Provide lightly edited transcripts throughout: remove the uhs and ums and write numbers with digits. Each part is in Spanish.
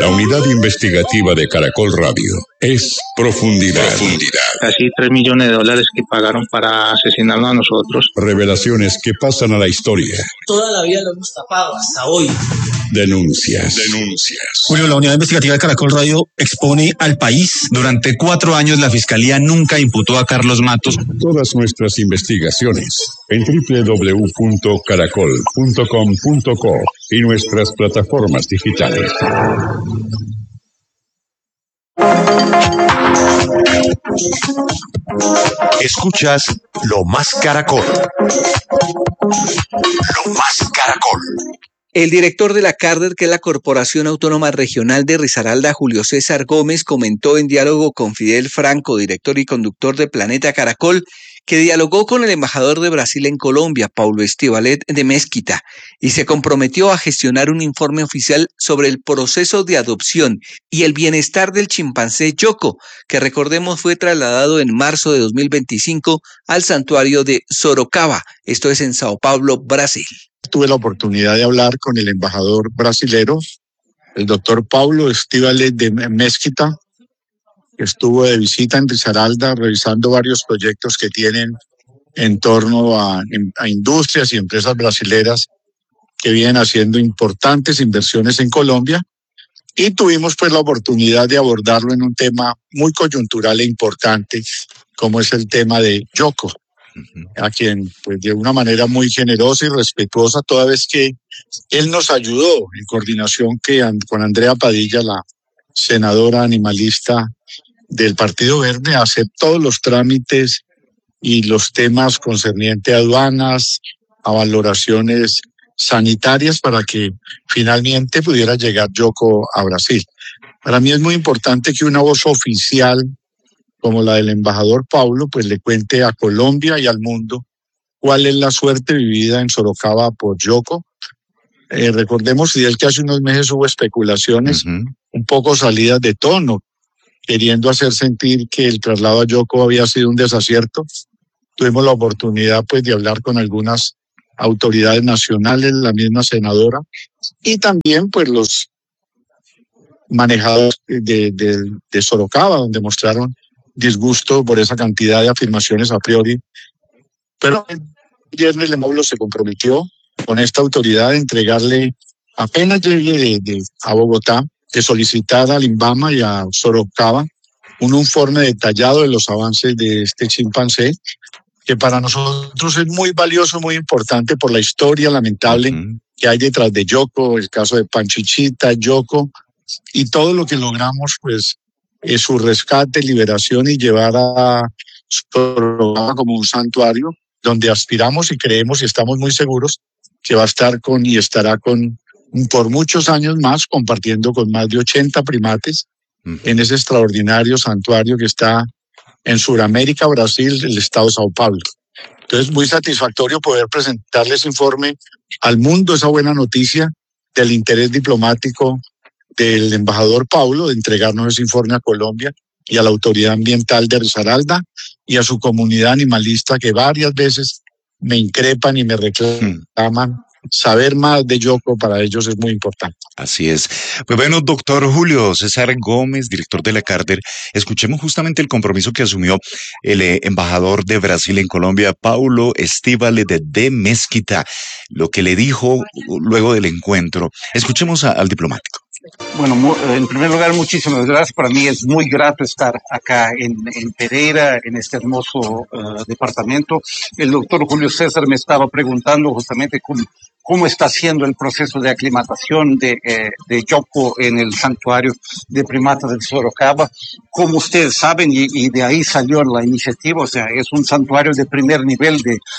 La unidad investigativa de Caracol Radio es Profundidad. Casi $3 millones que pagaron para asesinarnos a nosotros. Revelaciones que pasan a la historia. Toda la vida lo hemos tapado hasta hoy. Denuncias. Julio, la unidad investigativa de Caracol Radio expone al país. Durante 4 años la Fiscalía nunca imputó a Carlos Matos. Todas nuestras investigaciones en www.caracol.com.co y nuestras plataformas digitales. Escuchas Lo Más Caracol. Lo Más Caracol. El director de la CARDER, que es la Corporación Autónoma Regional de Risaralda, Julio César Gómez, comentó en diálogo con Fidel Franco, director y conductor de Planeta Caracol, que dialogó con el embajador de Brasil en Colombia, Paulo Estivalet de Mezquita, y se comprometió a gestionar un informe oficial sobre el proceso de adopción y el bienestar del chimpancé Yoko, que recordemos fue trasladado en marzo de 2025 al santuario de Sorocaba, esto es en Sao Paulo, Brasil. Tuve la oportunidad de hablar con el embajador brasilero, el doctor Paulo Estivalet de Mezquita, que estuvo de visita en Risaralda revisando varios proyectos que tienen en torno a industrias y empresas brasileras que vienen haciendo importantes inversiones en Colombia, y tuvimos pues la oportunidad de abordarlo en un tema muy coyuntural e importante, como es el tema de Yoko, a quien pues de una manera muy generosa y respetuosa, toda vez que él nos ayudó en coordinación con Andrea Padilla, la senadora animalista del Partido Verde, a hacer todos los trámites y los temas concernientes a aduanas, a valoraciones sanitarias para que finalmente pudiera llegar Yoko a Brasil. Para mí es muy importante que una voz oficial como la del embajador Paulo, pues le cuente a Colombia y al mundo cuál es la suerte vivida en Sorocaba por Yoko. Recordemos, Fidel, que hace unos meses hubo especulaciones un poco salidas de tono, queriendo hacer sentir que el traslado a Yoko había sido un desacierto. Tuvimos la oportunidad pues de hablar con algunas autoridades nacionales, la misma senadora, y también pues los manejados de Sorocaba, donde mostraron disgusto por esa cantidad de afirmaciones a priori. Pero el viernes Lemaulo se comprometió con esta autoridad de entregarle, apenas llegue a Bogotá, de solicitar al INVAMA y a Sorocaba un informe detallado de los avances de este chimpancé, que para nosotros es muy valioso, muy importante por la historia lamentable que hay detrás de Yoko, el caso de Panchichita, Yoko, y todo lo que logramos pues es su rescate, liberación y llevar a Sorocaba como un santuario donde aspiramos y creemos y estamos muy seguros que va a estar con y estará con por muchos años más, compartiendo con más de 80 primates en ese extraordinario santuario que está en Sudamérica, Brasil, el estado de Sao Paulo. Entonces, muy satisfactorio poder presentarles ese informe al mundo, esa buena noticia del interés diplomático del embajador Paulo de entregarnos ese informe a Colombia y a la autoridad ambiental de Risaralda y a su comunidad animalista, que varias veces me increpan y me reclaman. Saber más de Yoko para ellos es muy importante. Así es. Pues bueno, doctor Julio César Gómez, director de la CARDER, escuchemos justamente el compromiso que asumió el embajador de Brasil en Colombia, Paulo Estivalet de Mezquita, lo que le dijo luego del encuentro. Escuchemos al diplomático. Bueno, en primer lugar, muchísimas gracias. Para mí es muy grato estar acá en Pereira, en este hermoso departamento. El doctor Julio César me estaba preguntando justamente cómo está siendo el proceso de aclimatación de Yoko en el santuario de primatas del Sorocaba. Como ustedes saben, y de ahí salió la iniciativa, o sea, es un santuario de primer nivel,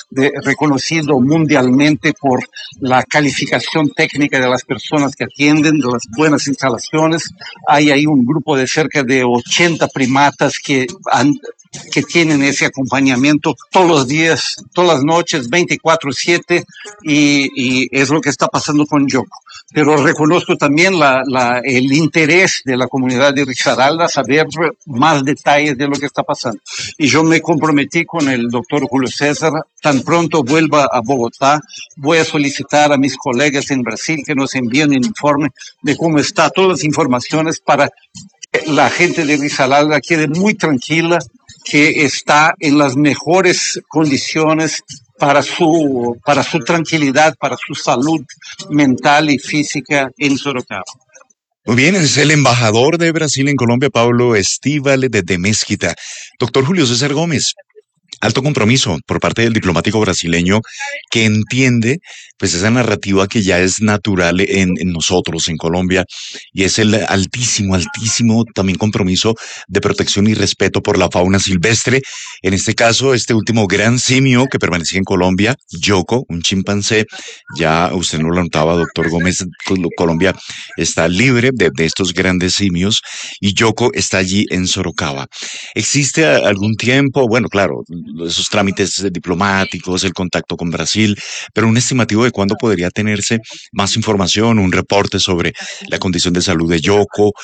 reconocido mundialmente por la calificación técnica de las personas que atienden, de las buenas instalaciones. Hay ahí un grupo de cerca de 80 primatas que que tienen ese acompañamiento todos los días, todas las noches, 24/7, y es lo que está pasando con Yoko. Pero reconozco también el interés de la comunidad de Risaralda a saber más detalles de lo que está pasando. Y yo me comprometí con el doctor Julio César, tan pronto vuelva a Bogotá, voy a solicitar a mis colegas en Brasil que nos envíen un informe de cómo está, todas las informaciones para que la gente de Risaralda quede muy tranquila, que está en las mejores condiciones para su tranquilidad, para su salud mental y física en Sorocaba. Muy bien, es el embajador de Brasil en Colombia, Paulo Estíbal de Mesquita. Doctor Julio César Gómez, alto compromiso por parte del diplomático brasileño que entiende pues esa narrativa que ya es natural en nosotros, en Colombia, y es el altísimo también compromiso de protección y respeto por la fauna silvestre. En este caso, este último gran simio que permanecía en Colombia, Yoko, un chimpancé, ya usted no lo notaba, doctor Gómez, Colombia está libre de estos grandes simios y Yoko está allí en Sorocaba. ¿Existe algún tiempo? Bueno, claro, esos trámites diplomáticos, el contacto con Brasil, pero un estimativo de cuándo podría tenerse más información, un reporte sobre la condición de salud de Yoko,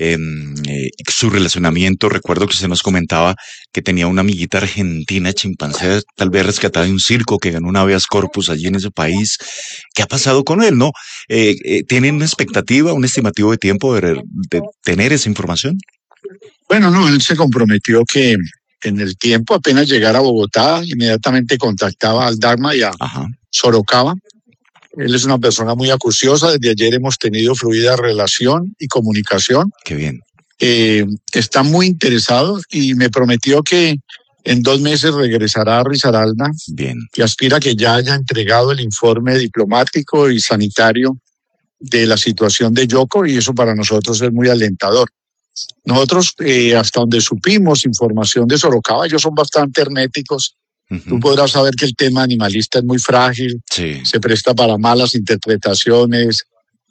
su relacionamiento. Recuerdo que usted nos comentaba que tenía una amiguita argentina, chimpancé, tal vez rescatada de un circo que ganó un habeas corpus allí en ese país. ¿Qué ha pasado con él, no? ¿Tienen una expectativa, un estimativo de tiempo de tener esa información? Bueno, no, él se comprometió que en el tiempo apenas llegara a Bogotá, inmediatamente contactaba al Dagma y a Sorocaba. Él es una persona muy acuciosa, desde ayer hemos tenido fluida relación y comunicación. Qué bien. Está muy interesado y me prometió que en 2 meses regresará a Risaralda. Bien. Y aspira a que ya haya entregado el informe diplomático y sanitario de la situación de Yoko, y eso para nosotros es muy alentador. Nosotros, hasta donde supimos información de Sorocaba, ellos son bastante herméticos. Tú podrás saber que el tema animalista es muy frágil, se presta para malas interpretaciones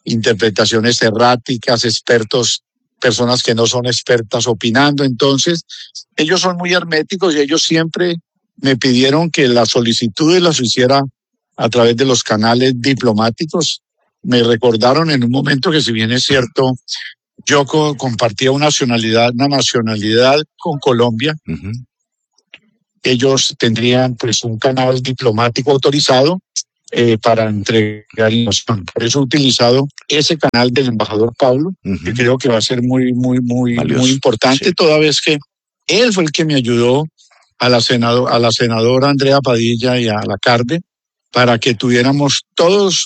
erráticas, expertos, personas que no son expertas opinando. Entonces, ellos son muy herméticos y ellos siempre me pidieron que las solicitudes las hiciera a través de los canales diplomáticos. Me recordaron en un momento que, si bien es cierto, Yoko compartía una nacionalidad con Colombia, ellos tendrían pues un canal diplomático autorizado para entregar información. Por eso he utilizado ese canal del embajador Pablo, que creo que va a ser muy importante, toda vez que él fue el que me ayudó a la senadora Andrea Padilla y a la CARDE para que tuviéramos todos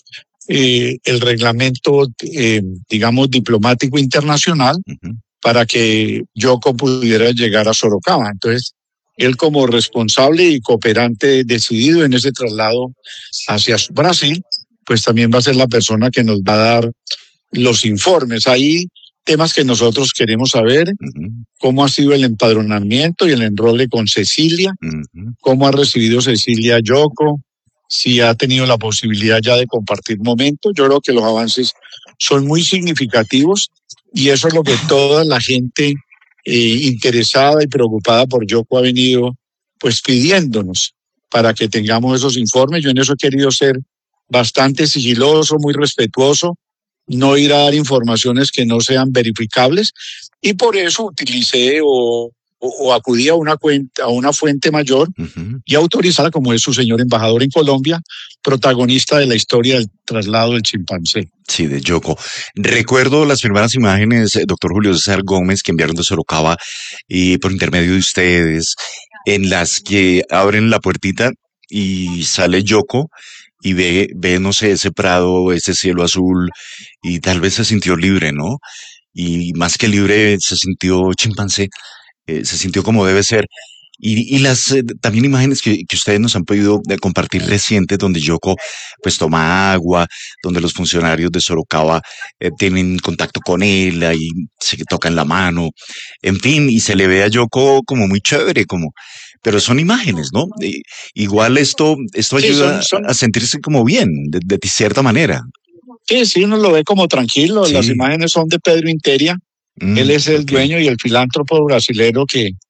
el reglamento, digamos, diplomático internacional para que Yoko pudiera llegar a Sorocaba. Entonces, él, como responsable y cooperante decidido en ese traslado hacia Brasil, pues también va a ser la persona que nos va a dar los informes. Hay temas que nosotros queremos saber, cómo ha sido el empadronamiento y el enrole con Cecilia, cómo ha recibido Cecilia Yoko, si ha tenido la posibilidad ya de compartir momentos. Yo creo que los avances son muy significativos y eso es lo que toda la gente interesada y preocupada por Yoko ha venido pues pidiéndonos para que tengamos esos informes. Yo en eso he querido ser bastante sigiloso, muy respetuoso, no ir a dar informaciones que no sean verificables, y por eso utilicé o acudí a una fuente mayor y autorizada, como es su señor embajador en Colombia, protagonista de la historia del traslado del chimpancé. Sí, de Yoko. Recuerdo las primeras imágenes, doctor Julio César Gómez, que enviaron de Sorocaba y por intermedio de ustedes, en las que abren la puertita y sale Yoko y ve, no sé, ese prado, ese cielo azul, y tal vez se sintió libre, ¿no? Y más que libre, se sintió chimpancé. Se sintió como debe ser. Y las también imágenes que ustedes nos han podido compartir recientes, donde Yoko pues toma agua, donde los funcionarios de Sorocaba tienen contacto con él, ahí se tocan la mano, en fin, y se le ve a Yoko como muy chévere, pero son imágenes, ¿no? Igual esto ayuda a sentirse como bien, de cierta manera. Sí, uno lo ve como tranquilo. Las imágenes son de Pedro Interia. Él es el dueño y el filántropo brasilero que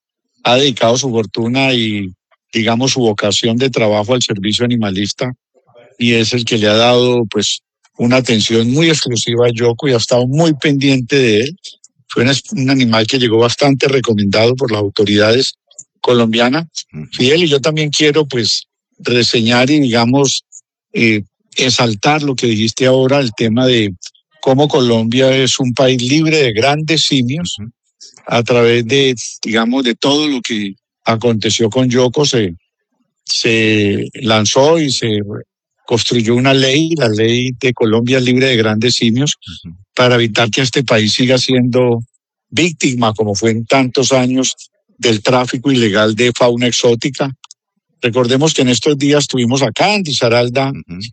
ha dedicado su fortuna y, digamos, su vocación de trabajo al servicio animalista, y es el que le ha dado, pues, una atención muy exclusiva a Yoko y ha estado muy pendiente de él. Fue un animal que llegó bastante recomendado por las autoridades colombianas. Fidel, y yo también quiero, pues, reseñar y, digamos, exaltar lo que dijiste ahora, el tema de cómo Colombia es un país libre de grandes simios. A través de, digamos, de todo lo que aconteció con Yoko, se lanzó y se construyó una ley, la ley de Colombia libre de grandes simios, para evitar que este país siga siendo víctima, como fue en tantos años, del tráfico ilegal de fauna exótica. Recordemos que en estos días tuvimos acá en Risaralda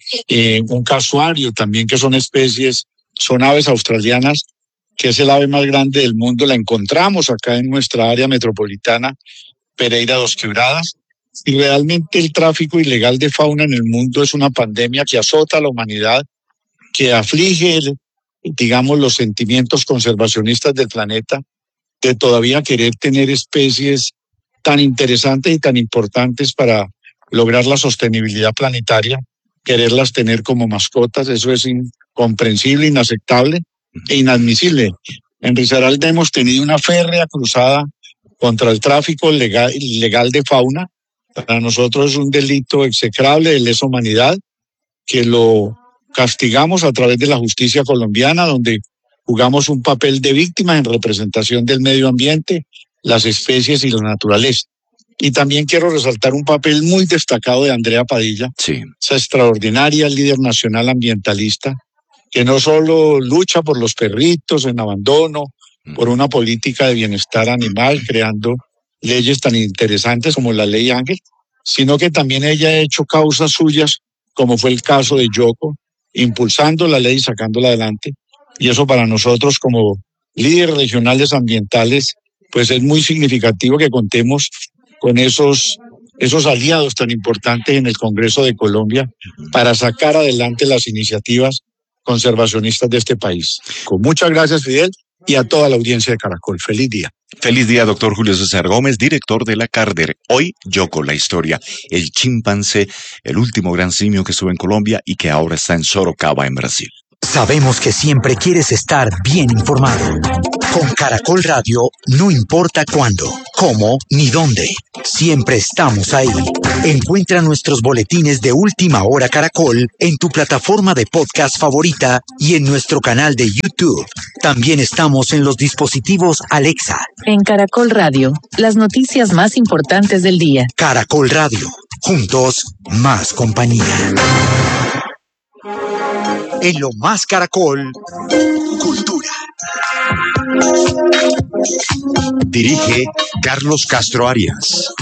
un casuario también, que son especies, son aves australianas, que es el ave más grande del mundo. La encontramos acá en nuestra área metropolitana, Pereira Dos Quebradas. Y realmente el tráfico ilegal de fauna en el mundo es una pandemia que azota a la humanidad, que aflige, digamos, los sentimientos conservacionistas del planeta, de todavía querer tener especies tan interesantes y tan importantes para lograr la sostenibilidad planetaria, quererlas tener como mascotas. Eso es incomprensible, inaceptable e inadmisible. En Risaralda hemos tenido una férrea cruzada contra el tráfico ilegal de fauna. Para nosotros es un delito execrable de lesa humanidad, que lo castigamos a través de la justicia colombiana, donde jugamos un papel de víctima en representación del medio ambiente, las especies y la naturaleza. Y también quiero resaltar un papel muy destacado de Andrea Padilla, esa extraordinaria líder nacional ambientalista, que no solo lucha por los perritos en abandono, por una política de bienestar animal, creando leyes tan interesantes como la Ley Ángel, sino que también ella ha hecho causas suyas, como fue el caso de Yoko, impulsando la ley y sacándola adelante. Y eso para nosotros como líderes regionales ambientales, pues es muy significativo que contemos con esos aliados tan importantes en el Congreso de Colombia para sacar adelante las iniciativas conservacionistas de este país. Con muchas gracias, Fidel, y a toda la audiencia de Caracol. Feliz día. Feliz día, doctor Julio César Gómez, director de la Carder. Hoy, Yoko, la historia, el chimpancé, el último gran simio que estuvo en Colombia y que ahora está en Sorocaba, en Brasil. Sabemos que siempre quieres estar bien informado. Con Caracol Radio, no importa cuándo, cómo ni dónde, siempre estamos ahí. Encuentra nuestros boletines de Última Hora Caracol en tu plataforma de podcast favorita y en nuestro canal de YouTube. También estamos en los dispositivos Alexa. En Caracol Radio, las noticias más importantes del día. Caracol Radio, juntos, más compañía. En lo más Caracol, cultura. Dirige Carlos Castro Arias.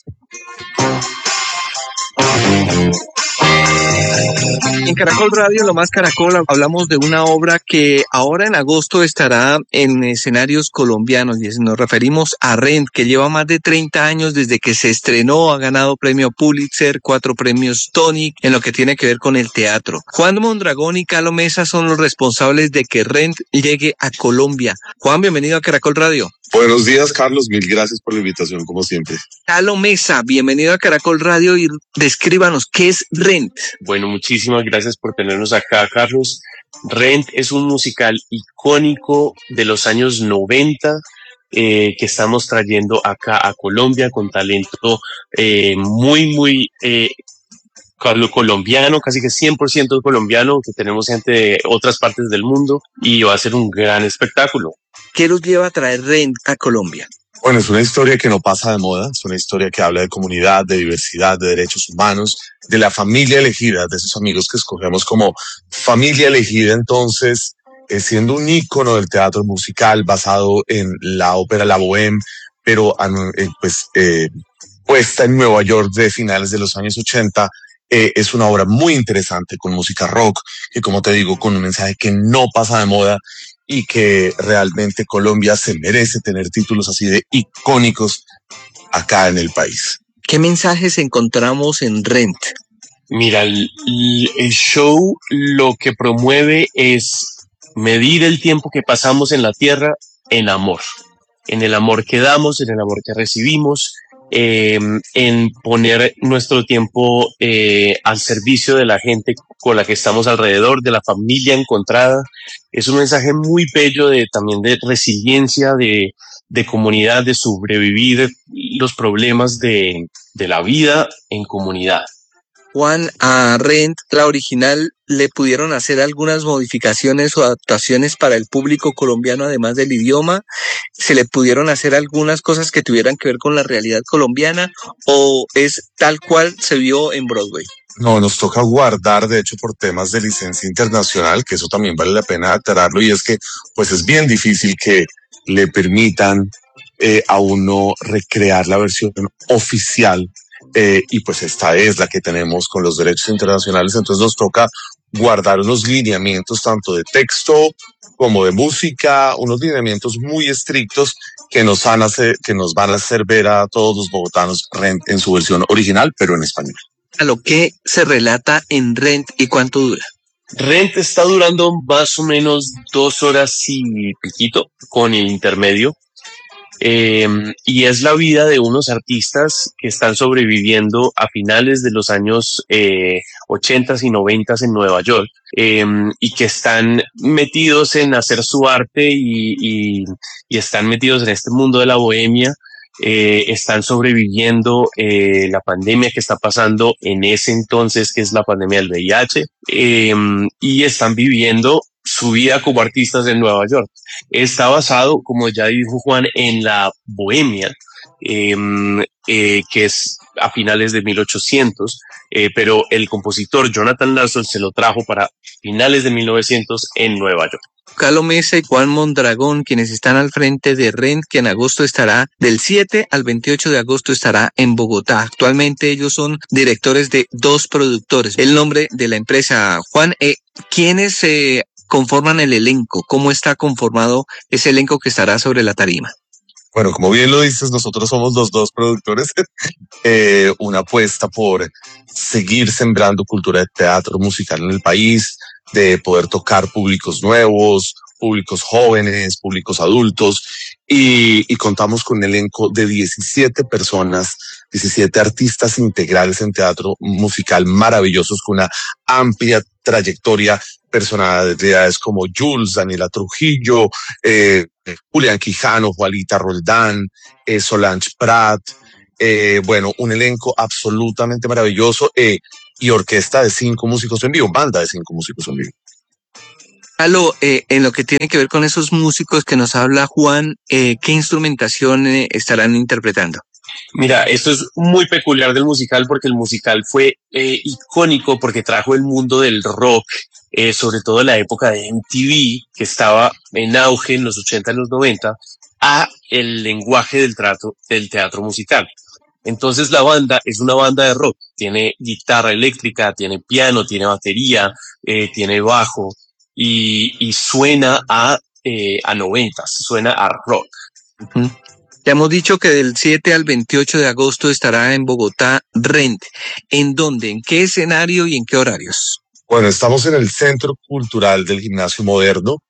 En Caracol Radio, lo más Caracol, hablamos de una obra que ahora en agosto estará en escenarios colombianos, y nos referimos a Rent, que lleva más de 30 años desde que se estrenó, ha ganado premio Pulitzer, 4 premios Tony en lo que tiene que ver con el teatro. Juan Mondragón y Calo Mesa son los responsables de que Rent llegue a Colombia. Juan, bienvenido a Caracol Radio. Buenos días, Carlos. Mil gracias por la invitación, como siempre. Calo Mesa, bienvenido a Caracol Radio y descríbanos qué es Rent. Bueno, muchísimas gracias por tenernos acá, Carlos. Rent es un musical icónico de los años 90 que estamos trayendo acá a Colombia con talento muy colombiano, casi que 100% colombiano, que tenemos gente de otras partes del mundo y va a ser un gran espectáculo. ¿Qué los lleva a traer Rent a Colombia? Bueno, es una historia que no pasa de moda, es una historia que habla de comunidad, de diversidad, de derechos humanos, de la familia elegida, de esos amigos que escogemos como familia elegida. Entonces, siendo un ícono del teatro musical basado en la ópera La Bohème, pero puesta en Nueva York de finales de los años 80, es una obra muy interesante con música rock, que como te digo, con un mensaje que no pasa de moda y que realmente Colombia se merece tener títulos así de icónicos acá en el país. ¿Qué mensajes encontramos en Rent? Mira, el show lo que promueve es medir el tiempo que pasamos en la tierra en amor. en el amor que damos, en el amor que recibimos, en poner nuestro tiempo al servicio de la gente con la que estamos alrededor, de la familia encontrada. Es un mensaje muy bello también de resiliencia, de comunidad, de sobrevivir los problemas de la vida en comunidad. Juan, a Rent, la original, ¿le pudieron hacer algunas modificaciones o adaptaciones para el público colombiano además del idioma? ¿Se le pudieron hacer algunas cosas que tuvieran que ver con la realidad colombiana o es tal cual se vio en Broadway? No, nos toca guardar, de hecho, por temas de licencia internacional, que eso también vale la pena aclararlo, y es que pues es bien difícil que le permitan a uno recrear la versión oficial, y pues esta es la que tenemos con los derechos internacionales, entonces nos toca guardar unos lineamientos tanto de texto como de música, unos lineamientos muy estrictos que nos van a hacer ver a todos los bogotanos Rent en su versión original, pero en español. ¿A lo que se relata en Rent y cuánto dura? Rent está durando más o menos 2 horas y piquito con el intermedio. Y es la vida de unos artistas que están sobreviviendo a finales de los años 80s y 90s en Nueva York, y que están metidos en hacer su arte y están metidos en este mundo de la bohemia. Están sobreviviendo la pandemia que está pasando en ese entonces, que es la pandemia del VIH, y están viviendo su vida como artistas en Nueva York. Está basado, como ya dijo Juan, en la bohemia, que es a finales de 1800, pero el compositor Jonathan Larson se lo trajo para finales de 1900 en Nueva York. Calo Mesa y Juan Mondragón, quienes están al frente de Rent, que en agosto estará del 7 al 28 de agosto estará en Bogotá. Actualmente ellos son directores de 2 productores. El nombre de la empresa, Juan, ¿quiénes conforman el elenco? ¿Cómo está conformado ese elenco que estará sobre la tarima? Bueno, como bien lo dices, nosotros somos los 2 productores. Una apuesta por seguir sembrando cultura de teatro musical en el país, de poder tocar públicos nuevos, públicos jóvenes, públicos adultos, y contamos con un elenco de 17 personas, 17 artistas integrales en teatro musical maravillosos con una amplia trayectoria, personalidades como Jules, Daniela Trujillo, Julián Quijano, Juanita Roldán, Solange Prat, bueno, un elenco absolutamente maravilloso, y orquesta de 5 músicos en vivo, banda de 5 músicos en vivo. Aló, en lo que tiene que ver con esos músicos que nos habla Juan, ¿qué instrumentación estarán interpretando? Mira, esto es muy peculiar del musical porque el musical fue icónico porque trajo el mundo del rock, sobre todo en la época de MTV, que estaba en auge en los 80 y los 90, a el lenguaje del teatro musical. Entonces la banda es una banda de rock, tiene guitarra eléctrica, tiene piano, tiene batería, tiene bajo y suena a 90s, suena a rock. Uh-huh. Ya hemos dicho que del 7 al 28 de agosto estará en Bogotá Rent. ¿En dónde? ¿En qué escenario y en qué horarios? Bueno, estamos en el Centro Cultural del Gimnasio Moderno,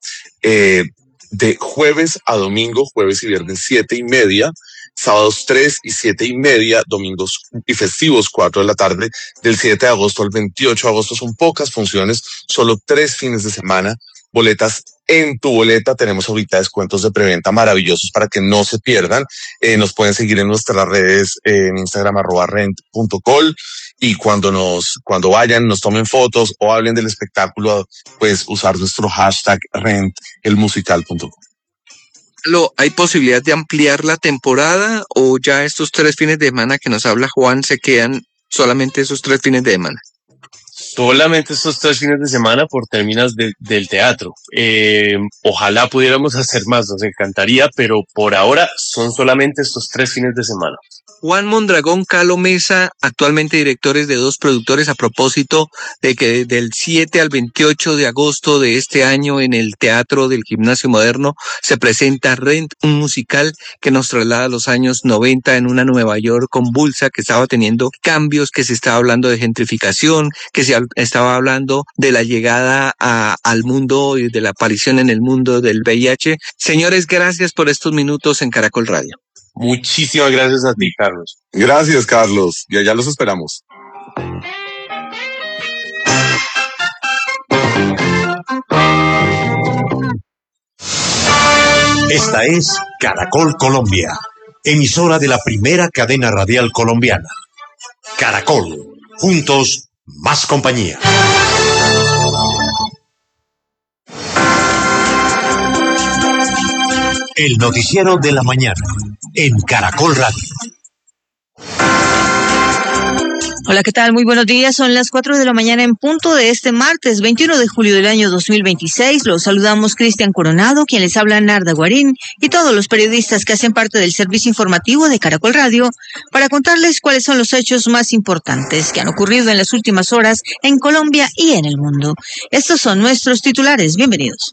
de jueves a domingo, jueves y viernes 7:30, sábados 3 y 7:30, domingos y festivos 4 de la tarde, del 7 de agosto al 28 de agosto. Son pocas funciones, solo 3 fines de semana. Boletas en tu boleta. Tenemos ahorita descuentos de preventa maravillosos para que no se pierdan. Nos pueden seguir en nuestras redes, en Instagram @rent.col, y cuando vayan, nos tomen fotos o hablen del espectáculo, pues usar nuestro hashtag rentelmusical.com. ¿Hay posibilidad de ampliar la temporada o ya estos 3 fines de semana que nos habla Juan se quedan solamente esos 3 fines de semana? Solamente estos 3 fines de semana por términos del teatro. Ojalá pudiéramos hacer más, nos encantaría, pero por ahora son solamente estos 3 fines de semana. Juan Mondragón, Calo Mesa, actualmente directores de 2 productores, a propósito de que del 7 al 28 de agosto de este año en el Teatro del Gimnasio Moderno se presenta Rent, un musical que nos traslada a los años 90 en una Nueva York convulsa que estaba teniendo cambios, que se estaba hablando de gentrificación, que se Mundial estaba hablando de la llegada al mundo y de la aparición en el mundo del VIH. Señores, gracias por estos minutos en Caracol Radio. Muchísimas gracias a ti, Carlos. Gracias, Carlos. Y allá los esperamos. Esta es Caracol Colombia, emisora de la primera cadena radial colombiana. Caracol, juntos, más compañía. El noticiero de la mañana, en Caracol Radio. Hola, ¿qué tal? Muy buenos días. Son las 4 de la mañana en punto de este martes 21 de julio del año 2026. Los saludamos Cristian Coronado, quien les habla Narda Guarín, y todos los periodistas que hacen parte del servicio informativo de Caracol Radio para contarles cuáles son los hechos más importantes que han ocurrido en las últimas horas en Colombia y en el mundo. Estos son nuestros titulares. Bienvenidos.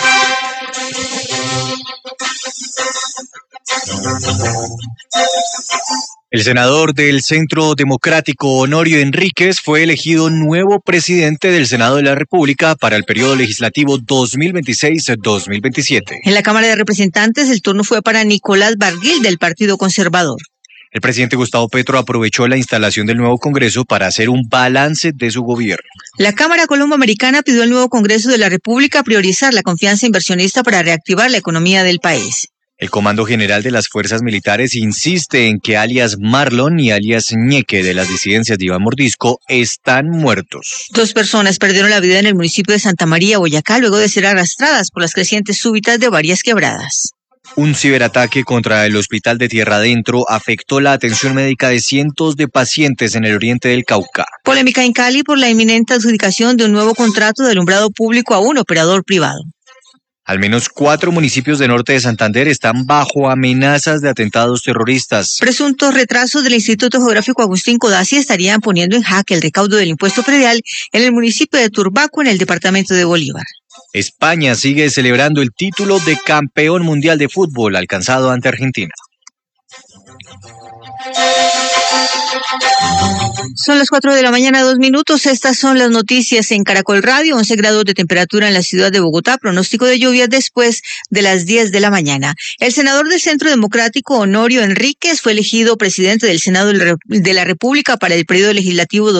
El senador del Centro Democrático, Honorio Enríquez, fue elegido nuevo presidente del Senado de la República para el periodo legislativo 2026-2027. En la Cámara de Representantes, el turno fue para Nicolás Barguil, del Partido Conservador. El presidente Gustavo Petro aprovechó la instalación del nuevo Congreso para hacer un balance de su gobierno. La Cámara Colombo-Americana pidió al nuevo Congreso de la República priorizar la confianza inversionista para reactivar la economía del país. El Comando General de las Fuerzas Militares insiste en que alias Marlon y alias Ñeque de las disidencias de Iván Mordisco están muertos. 2 personas perdieron la vida en el municipio de Santa María, Boyacá, luego de ser arrastradas por las crecientes súbitas de varias quebradas. Un ciberataque contra el hospital de Tierra Adentro afectó la atención médica de cientos de pacientes en el oriente del Cauca. Polémica en Cali por la inminente adjudicación de un nuevo contrato de alumbrado público a un operador privado. Al menos 4 municipios de norte de Santander están bajo amenazas de atentados terroristas. Presuntos retrasos del Instituto Geográfico Agustín Codazzi estarían poniendo en jaque el recaudo del impuesto predial en el municipio de Turbaco, en el departamento de Bolívar. España sigue celebrando el título de campeón mundial de fútbol alcanzado ante Argentina. Son las 4 de la mañana, 2 minutos. Estas son las noticias en Caracol Radio. 11 grados de temperatura en la ciudad de Bogotá. Pronóstico de lluvias después de las 10 de la mañana. El senador del Centro Democrático, Honorio Enríquez, fue elegido presidente del Senado de la República para el periodo legislativo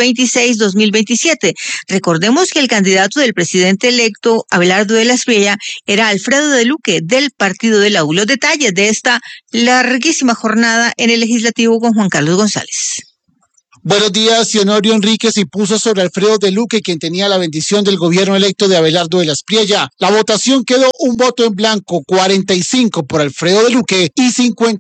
2026-2027. Recordemos que el candidato del presidente electo, Abelardo de la Espriella, era Alfredo de Luque, del Partido de la U. Los detalles de esta larguísima jornada en el legislativo con Juan Carlos González. Buenos días. Honorio Enríquez impuso sobre Alfredo de Luque, quien tenía la bendición del gobierno electo de Abelardo de la Espriella. La votación quedó un voto en blanco, 45 por Alfredo de Luque y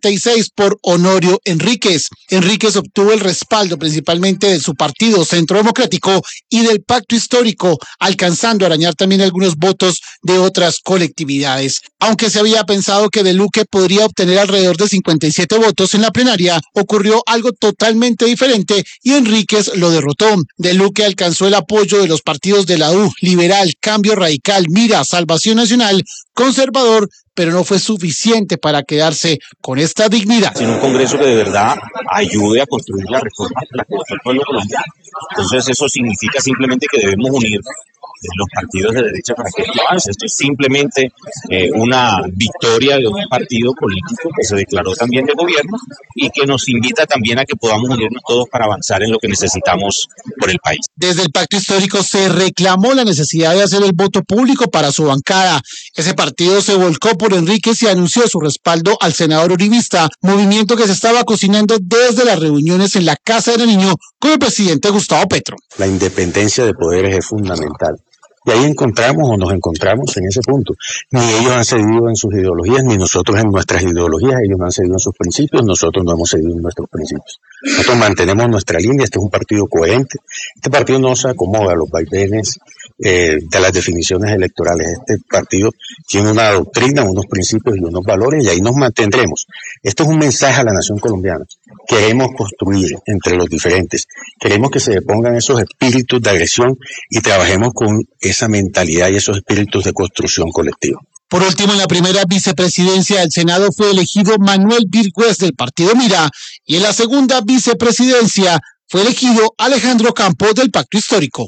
56 por Honorio Enríquez. Enríquez obtuvo el respaldo principalmente de su partido Centro Democrático y del Pacto Histórico, alcanzando a arañar también algunos votos de otras colectividades. Aunque se había pensado que de Luque podría obtener alrededor de 57 votos en la plenaria, ocurrió algo totalmente diferente y Enríquez lo derrotó. De Luque alcanzó el apoyo de los partidos de la U, Liberal, Cambio Radical, Mira, Salvación Nacional, Conservador, pero no fue suficiente para quedarse con esta dignidad. Sino un Congreso que de verdad ayude a construir la reforma de la que el pueblo colombiano. Entonces eso significa simplemente que debemos unir los partidos de derecha para que avance. Esto es simplemente una victoria de un partido político que se declaró también de gobierno y que nos invita también a que podamos unirnos todos para avanzar en lo que necesitamos por el país. Desde el Pacto Histórico se reclamó la necesidad de hacer el voto público para su bancada. Ese partido se volcó por Enríquez y anunció su respaldo al senador uribista, movimiento que se estaba cocinando desde las reuniones en la Casa del Niño con el presidente Gustavo Petro. La independencia de poderes es fundamental. Y ahí encontramos o nos encontramos en ese punto. Ni ellos han cedido en sus ideologías, ni nosotros en nuestras ideologías. Ellos no han cedido en sus principios, nosotros no hemos cedido en nuestros principios. Nosotros mantenemos nuestra línea, este es un partido coherente. Este partido no se acomoda a los vaivenes de las definiciones electorales. Este partido tiene una doctrina, unos principios y unos valores y ahí nos mantendremos. Esto es un mensaje a la nación colombiana. Queremos construir entre los diferentes. Queremos que se depongan esos espíritus de agresión y trabajemos con esa mentalidad y esos espíritus de construcción colectiva. Por último, en la primera vicepresidencia del Senado fue elegido Manuel Virgües del Partido Mira y en la segunda vicepresidencia fue elegido Alejandro Campos del Pacto Histórico.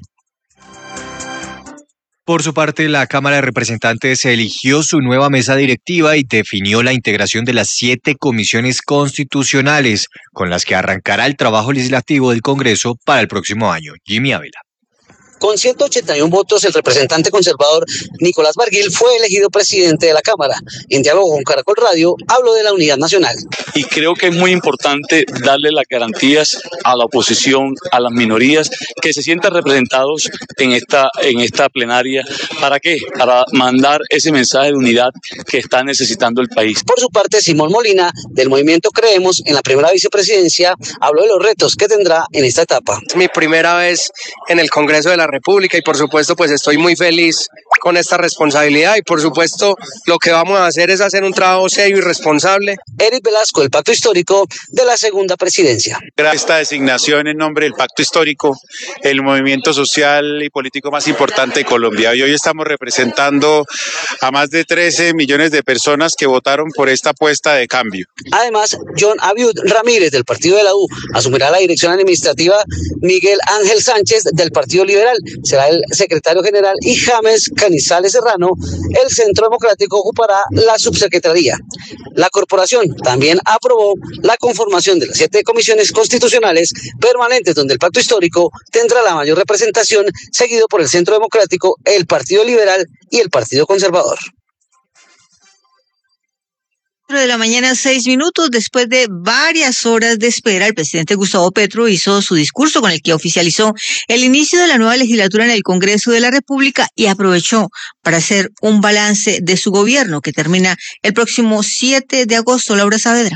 Por su parte, la Cámara de Representantes eligió su nueva mesa directiva y definió la integración de las 7 comisiones constitucionales con las que arrancará el trabajo legislativo del Congreso para el próximo año. Jimmy Ávila. Con 181 votos, el representante conservador Nicolás Barguil fue elegido presidente de la Cámara. En diálogo con Caracol Radio, habló de la unidad nacional. Y creo que es muy importante darle las garantías a la oposición, a las minorías, que se sientan representados en esta plenaria. ¿Para qué? Para mandar ese mensaje de unidad que está necesitando el país. Por su parte, Simón Molina, del movimiento Creemos, en la primera vicepresidencia, habló de los retos que tendrá en esta etapa. Es mi primera vez en el Congreso de la República y por supuesto pues estoy muy feliz con esta responsabilidad y por supuesto lo que vamos a hacer es hacer un trabajo serio y responsable. Eric Velasco, del Pacto Histórico de la segunda presidencia. Esta designación en nombre del Pacto Histórico, el movimiento social y político más importante de Colombia. Y hoy estamos representando a más de 13 millones de personas que votaron por esta apuesta de cambio. Además, John Abiud Ramírez, del Partido de la U, asumirá la dirección administrativa. Miguel Ángel Sánchez, del Partido Liberal, será el secretario general y James Canizales Serrano, el Centro Democrático, ocupará la subsecretaría. La corporación también aprobó la conformación de las 7 comisiones constitucionales permanentes, donde el Pacto Histórico tendrá la mayor representación, seguido por el Centro Democrático, el Partido Liberal y el Partido Conservador. De la mañana, 6 minutos, después de varias horas de espera, el presidente Gustavo Petro hizo su discurso con el que oficializó el inicio de la nueva legislatura en el Congreso de la República y aprovechó para hacer un balance de su gobierno que termina el próximo 7 de agosto. Laura Saavedra.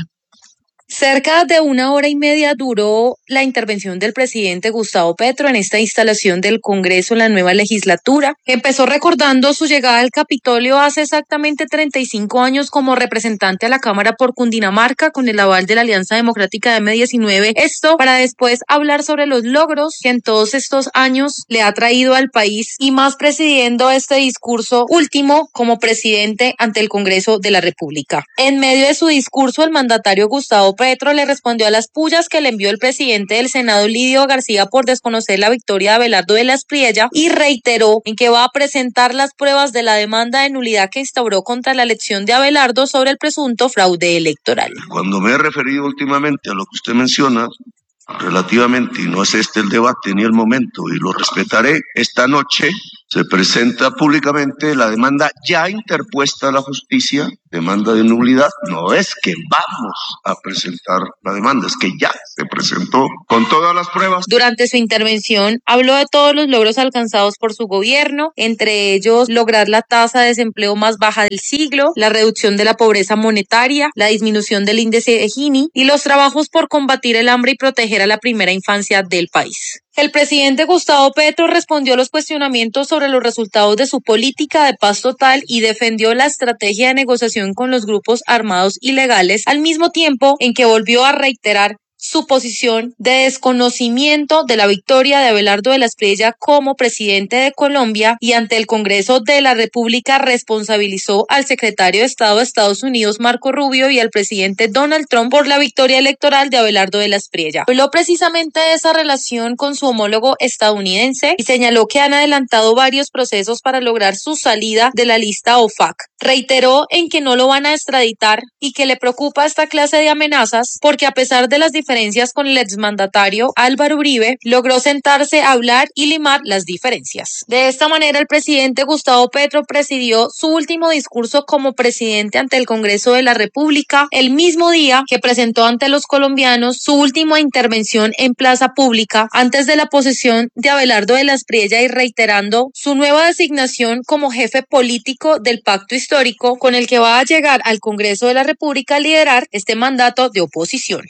Cerca de 1 hora y media duró la intervención del presidente Gustavo Petro en esta instalación del Congreso en la nueva legislatura. Empezó recordando su llegada al Capitolio hace exactamente 35 años como representante a la Cámara por Cundinamarca con el aval de la Alianza Democrática de M19. Esto para después hablar sobre los logros que en todos estos años le ha traído al país y más presidiendo este discurso último como presidente ante el Congreso de la República. En medio de su discurso, el mandatario Gustavo Petro le respondió a las pullas que le envió el presidente del Senado, Lidio García, por desconocer la victoria de Abelardo de la Espriella y reiteró en que va a presentar las pruebas de la demanda de nulidad que instauró contra la elección de Abelardo sobre el presunto fraude electoral. Cuando me he referido últimamente a lo que usted menciona, relativamente, y no es este el debate ni el momento, y lo respetaré, esta noche se presenta públicamente la demanda ya interpuesta a la justicia, demanda de nulidad. No es que vamos a presentar la demanda, es que ya se presentó con todas las pruebas. Durante su intervención habló de todos los logros alcanzados por su gobierno, entre ellos lograr la tasa de desempleo más baja del siglo, la reducción de la pobreza monetaria, la disminución del índice de Gini y los trabajos por combatir el hambre y proteger a la primera infancia del país. El presidente Gustavo Petro respondió a los cuestionamientos sobre los resultados de su política de paz total y defendió la estrategia de negociación con los grupos armados ilegales, al mismo tiempo en que volvió a reiterar su posición de desconocimiento de la victoria de Abelardo de la Espriella como presidente de Colombia y ante el Congreso de la República responsabilizó al secretario de Estado de Estados Unidos, Marco Rubio, y al presidente Donald Trump por la victoria electoral de Abelardo de la Espriella. Habló precisamente de esa relación con su homólogo estadounidense y señaló que han adelantado varios procesos para lograr su salida de la lista OFAC. Reiteró en que no lo van a extraditar y que le preocupa esta clase de amenazas porque a pesar de las diferencias con el exmandatario Álvaro Uribe, logró sentarse a hablar y limar las diferencias. De esta manera, el presidente Gustavo Petro presidió su último discurso como presidente ante el Congreso de la República el mismo día que presentó ante los colombianos su última intervención en plaza pública antes de la posesión de Abelardo de la Espriella y reiterando su nueva designación como jefe político del Pacto Histórico con el que va a llegar al Congreso de la República a liderar este mandato de oposición.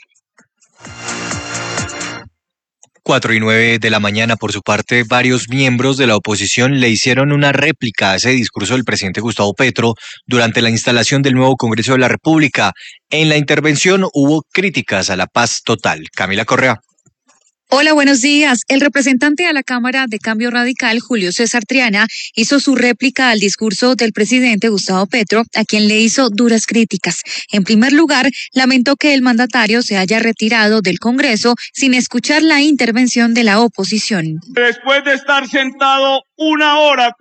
4:09 de la mañana. Por su parte, varios miembros de la oposición le hicieron una réplica a ese discurso del presidente Gustavo Petro durante la instalación del nuevo Congreso de la República. En la intervención hubo críticas a la paz total. Camila Correa. Hola, buenos días. El representante a la Cámara de Cambio Radical, Julio César Triana, hizo su réplica al discurso del presidente Gustavo Petro, a quien le hizo duras críticas. En primer lugar, lamentó que el mandatario se haya retirado del Congreso sin escuchar la intervención de la oposición. Después de estar sentado 1 hora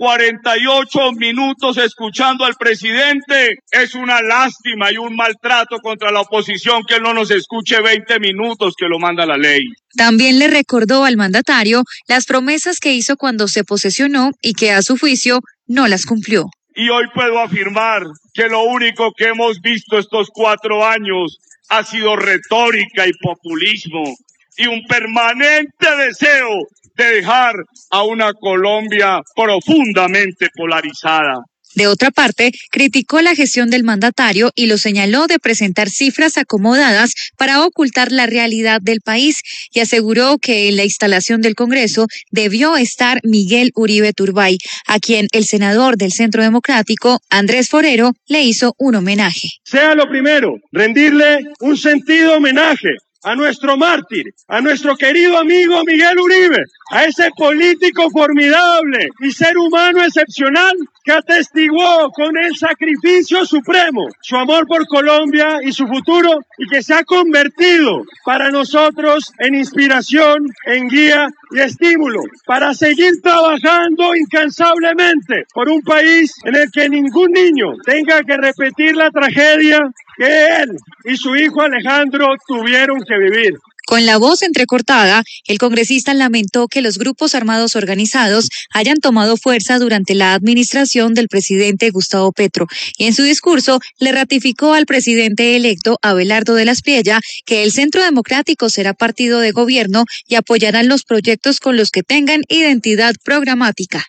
48 minutos escuchando al presidente, es una lástima y un maltrato contra la oposición que él no nos escuche 20 minutos que lo manda la ley. También le recordó al mandatario las promesas que hizo cuando se posesionó y que a su juicio no las cumplió. Y hoy puedo afirmar que lo único que hemos visto estos 4 años ha sido retórica y populismo y un permanente deseo de dejar a una Colombia profundamente polarizada. De otra parte, criticó la gestión del mandatario y lo señaló de presentar cifras acomodadas para ocultar la realidad del país y aseguró que en la instalación del Congreso debió estar Miguel Uribe Turbay, a quien el senador del Centro Democrático, Andrés Forero, le hizo un homenaje. Sea lo primero, rendirle un sentido homenaje a nuestro mártir, a nuestro querido amigo Miguel Uribe, a ese político formidable y ser humano excepcional que atestiguó con el sacrificio supremo su amor por Colombia y su futuro y que se ha convertido para nosotros en inspiración, en guía y estímulo para seguir trabajando incansablemente por un país en el que ningún niño tenga que repetir la tragedia que él y su hijo Alejandro tuvieron que vivir. Con la voz entrecortada, el congresista lamentó que los grupos armados organizados hayan tomado fuerza durante la administración del presidente Gustavo Petro y en su discurso le ratificó al presidente electo Abelardo de la Espriella que el Centro Democrático será partido de gobierno y apoyarán los proyectos con los que tengan identidad programática.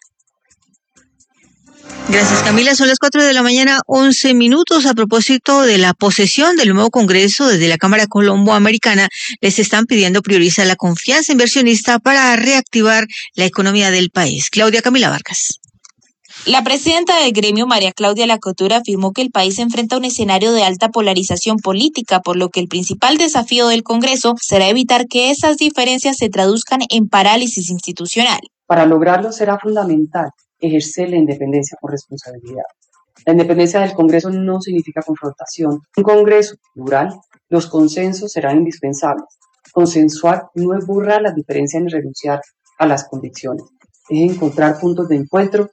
Gracias, Camila. Son las 4 de la mañana, 11 minutos. A propósito de la posesión del nuevo Congreso, desde la Cámara Colombo-Americana les están pidiendo priorizar la confianza inversionista para reactivar la economía del país. Claudia Camila Vargas. La presidenta del gremio, María Claudia Lacotura, afirmó que el país enfrenta un escenario de alta polarización política, por lo que el principal desafío del Congreso será evitar que esas diferencias se traduzcan en parálisis institucional. Para lograrlo será fundamental ejercer la independencia con responsabilidad. La independencia del Congreso no significa confrontación. Un Congreso plural, los consensos serán indispensables. Consensuar no es borrar las diferencias ni renunciar a las convicciones. Es encontrar puntos de encuentro.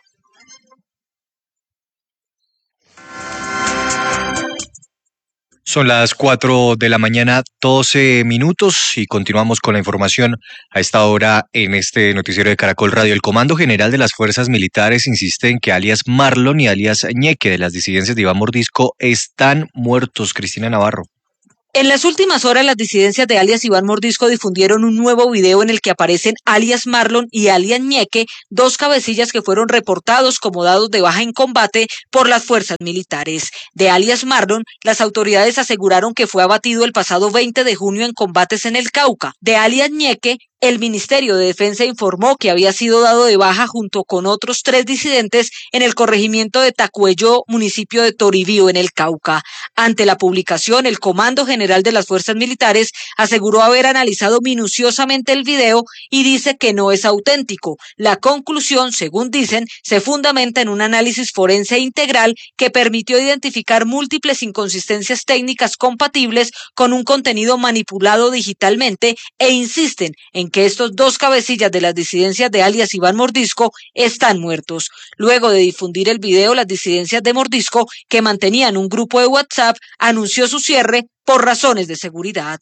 Son las 4 de la mañana, 12 minutos y continuamos con la información a esta hora en este noticiero de Caracol Radio. El Comando General de las Fuerzas Militares insiste en que alias Marlon y alias Ñeque de las disidencias de Iván Mordisco están muertos. Cristina Navarro. En las últimas horas, las disidencias de alias Iván Mordisco difundieron un nuevo video en el que aparecen alias Marlon y alias Ñeque, dos cabecillas que fueron reportados como dados de baja en combate por las fuerzas militares. De alias Marlon, las autoridades aseguraron que fue abatido el pasado 20 de junio en combates en el Cauca. De alias Ñeque, el Ministerio de Defensa informó que había sido dado de baja junto con otros 3 disidentes en el corregimiento de Tacuello, municipio de Toribío, en el Cauca. Ante la publicación, el Comando General de las Fuerzas Militares aseguró haber analizado minuciosamente el video y dice que no es auténtico. La conclusión, según dicen, se fundamenta en un análisis forense integral que permitió identificar múltiples inconsistencias técnicas compatibles con un contenido manipulado digitalmente e insisten en que estos dos cabecillas de las disidencias de alias Iván Mordisco están muertos. Luego de difundir el video, las disidencias de Mordisco, que mantenían un grupo de WhatsApp, anunció su cierre por razones de seguridad.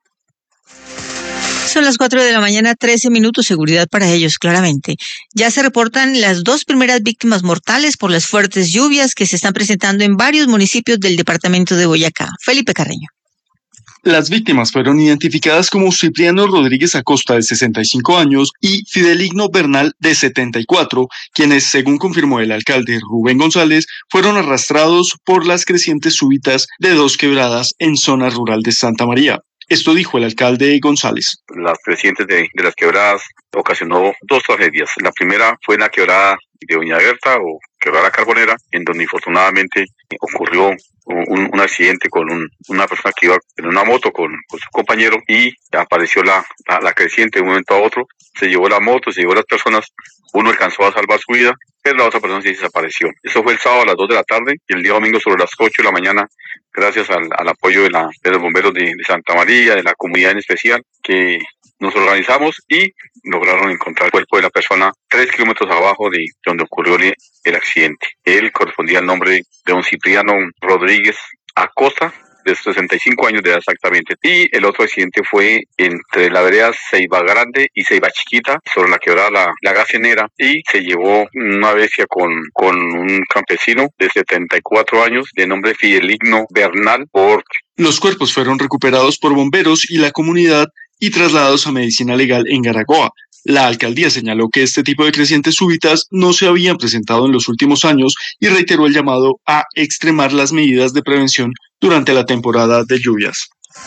Son las 4 de la mañana, 13 minutos, seguridad para ellos, claramente. Ya se reportan las 2 primeras víctimas mortales por las fuertes lluvias que se están presentando en varios municipios del departamento de Boyacá. Felipe Carreño. Las víctimas fueron identificadas como Cipriano Rodríguez Acosta, de 65 años, y Fideligno Bernal, de 74, quienes, según confirmó el alcalde Rubén González, fueron arrastrados por las crecientes súbitas de 2 quebradas en zona rural de Santa María. Esto dijo el alcalde González. Las crecientes de las quebradas ocasionó 2 tragedias. La primera fue en la quebrada de Doña Berta o quebrada Carbonera, en donde infortunadamente ocurrió un accidente con una persona que iba en una moto con su compañero y apareció la creciente de un momento a otro, se llevó la moto, se llevó las personas, uno alcanzó a salvar su vida, pero la otra persona sí desapareció. Eso fue el sábado a las 2 de la tarde y el día domingo sobre las 8 de la mañana, gracias al apoyo de los bomberos de Santa María, de la comunidad en especial, que nos organizamos y lograron encontrar el cuerpo de la persona 3 kilómetros abajo de donde ocurrió el accidente. Él correspondía al nombre de don Cipriano Rodríguez Acosta, de 65 años de edad exactamente. Y el otro accidente fue entre la vereda Ceiba Grande y Ceiba Chiquita, sobre la quebrada la Gasenera, y se llevó una bestia con un campesino de 74 años de nombre Fideligno Bernal Porch. Los cuerpos fueron recuperados por bomberos y la comunidad y trasladados a medicina legal en Garagoa. La alcaldía señaló que este tipo de crecientes súbitas no se habían presentado en los últimos años y reiteró el llamado a extremar las medidas de prevención durante la temporada de lluvias.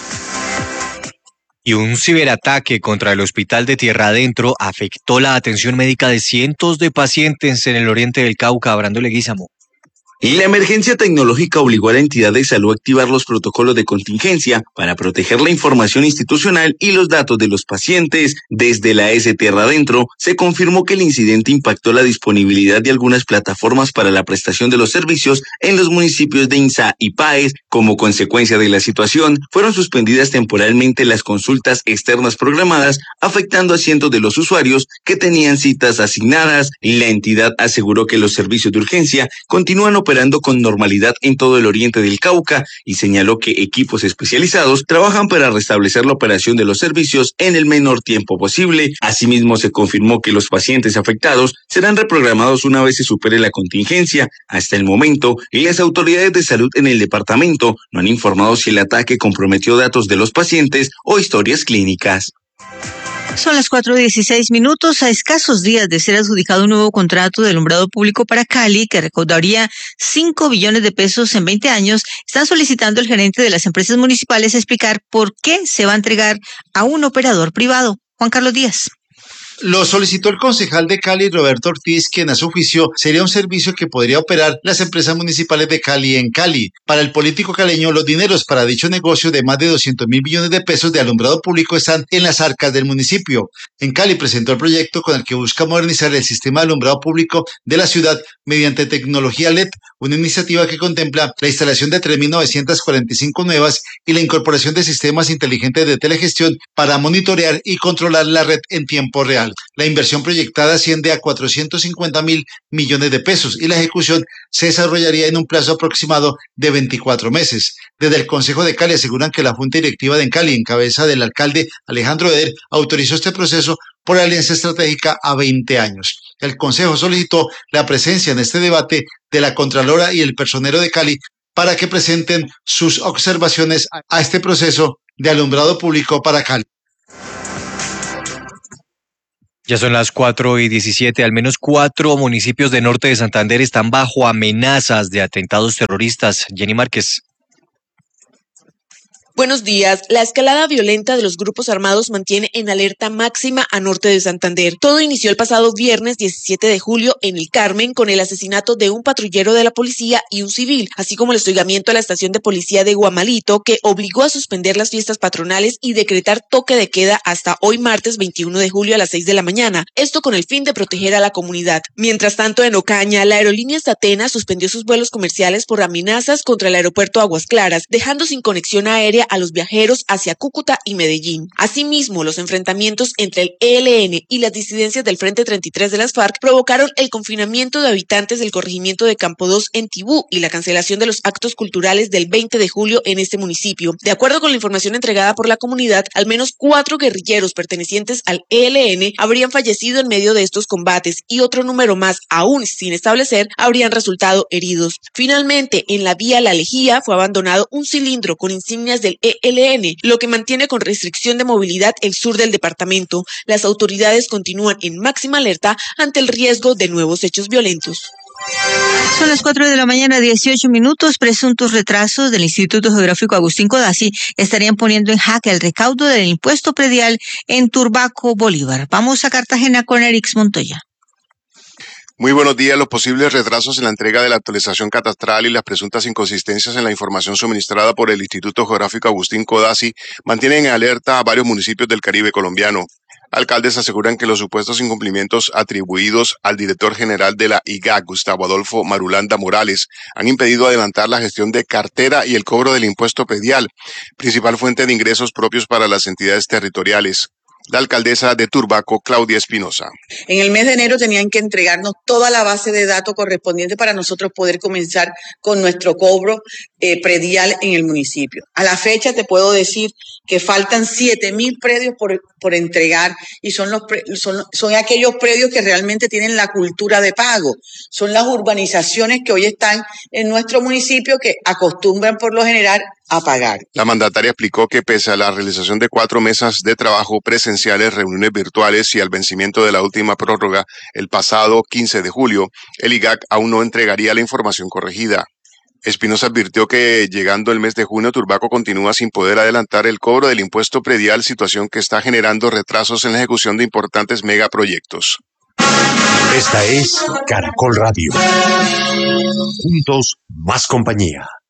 Y un ciberataque contra el hospital de Tierra Adentro afectó la atención médica de cientos de pacientes en el oriente del Cauca. Brando Leguízamo. Y la emergencia tecnológica obligó a la entidad de salud a activar los protocolos de contingencia para proteger la información institucional y los datos de los pacientes. Desde la S Tierra Adentro se confirmó que el incidente impactó la disponibilidad de algunas plataformas para la prestación de los servicios en los municipios de Insa y Páez. Como consecuencia de la situación, fueron suspendidas temporalmente las consultas externas programadas, afectando a cientos de los usuarios que tenían citas asignadas. La entidad aseguró que los servicios de urgencia continúan operando con normalidad en todo el oriente del Cauca y señaló que equipos especializados trabajan para restablecer la operación de los servicios en el menor tiempo posible. Asimismo, se confirmó que los pacientes afectados serán reprogramados una vez se supere la contingencia. Hasta el momento, las autoridades de salud en el departamento no han informado si el ataque comprometió datos de los pacientes o historias clínicas. Son las 4:16. A escasos días de ser adjudicado un nuevo contrato de alumbrado público para Cali, que recaudaría 5 billones de pesos en 20 años, están solicitando al gerente de las empresas municipales explicar por qué se va a entregar a un operador privado. Juan Carlos Díaz. Lo solicitó el concejal de Cali, Roberto Ortiz, quien a su juicio sería un servicio que podría operar las empresas municipales de Cali en Cali. Para el político caleño, los dineros para dicho negocio de más de 200.000 millones de pesos de alumbrado público están en las arcas del municipio. En Cali presentó el proyecto con el que busca modernizar el sistema de alumbrado público de la ciudad mediante tecnología LED, una iniciativa que contempla la instalación de 3.945 nuevas y la incorporación de sistemas inteligentes de telegestión para monitorear y controlar la red en tiempo real. La inversión proyectada asciende a 450.000 millones de pesos y la ejecución se desarrollaría en un plazo aproximado de 24 meses. Desde el Consejo de Cali aseguran que la Junta Directiva de Cali, en cabeza del alcalde Alejandro Eder, autorizó este proceso por alianza estratégica a 20 años. El Consejo solicitó la presencia en este debate de la Contralora y el personero de Cali para que presenten sus observaciones a este proceso de alumbrado público para Cali. Ya son las 4:17. Al menos 4 municipios de norte de Santander están bajo amenazas de atentados terroristas. Jenny Márquez. Buenos días. La escalada violenta de los grupos armados mantiene en alerta máxima a norte de Santander. Todo inició el pasado viernes 17 de julio en El Carmen con el asesinato de un patrullero de la policía y un civil, así como el hostigamiento a la estación de policía de Guamalito, que obligó a suspender las fiestas patronales y decretar toque de queda hasta hoy martes 21 de julio a las 6 de la mañana. Esto con el fin de proteger a la comunidad. Mientras tanto, en Ocaña, la aerolínea Statena suspendió sus vuelos comerciales por amenazas contra el aeropuerto Aguas Claras, dejando sin conexión aérea a los viajeros hacia Cúcuta y Medellín. Asimismo, los enfrentamientos entre el ELN y las disidencias del Frente 33 de las FARC provocaron el confinamiento de habitantes del corregimiento de Campo 2 en Tibú y la cancelación de los actos culturales del 20 de julio en este municipio. De acuerdo con la información entregada por la comunidad, al menos 4 guerrilleros pertenecientes al ELN habrían fallecido en medio de estos combates y otro número más, aún sin establecer, habrían resultado heridos. Finalmente, en la vía La Lejía fue abandonado un cilindro con insignias del ELN, lo que mantiene con restricción de movilidad el sur del departamento. Las autoridades continúan en máxima alerta ante el riesgo de nuevos hechos violentos. Son las 4:18. Presuntos retrasos del Instituto Geográfico Agustín Codazzi estarían poniendo en jaque el recaudo del impuesto predial en Turbaco, Bolívar. Vamos a Cartagena con Erix Montoya. Muy buenos días. Los posibles retrasos en la entrega de la actualización catastral y las presuntas inconsistencias en la información suministrada por el Instituto Geográfico Agustín Codazzi mantienen en alerta a varios municipios del Caribe colombiano. Alcaldes aseguran que los supuestos incumplimientos atribuidos al director general de la IGAC, Gustavo Adolfo Marulanda Morales, han impedido adelantar la gestión de cartera y el cobro del impuesto predial, principal fuente de ingresos propios para las entidades territoriales. La alcaldesa de Turbaco, Claudia Espinosa. En el mes de enero tenían que entregarnos toda la base de datos correspondiente para nosotros poder comenzar con nuestro cobro predial en el municipio. A la fecha te puedo decir que faltan 7,000 predios por entregar y son aquellos predios que realmente tienen la cultura de pago. Son las urbanizaciones que hoy están en nuestro municipio que acostumbran por lo general a pagar. La mandataria explicó que pese a la realización de 4 mesas de trabajo presenciales, reuniones virtuales y al vencimiento de la última prórroga el pasado 15 de julio, el IGAC aún no entregaría la información corregida. Espinosa advirtió que llegando el mes de junio, Turbaco continúa sin poder adelantar el cobro del impuesto predial, situación que está generando retrasos en la ejecución de importantes megaproyectos. Esta es Caracol Radio. Juntos, más compañía.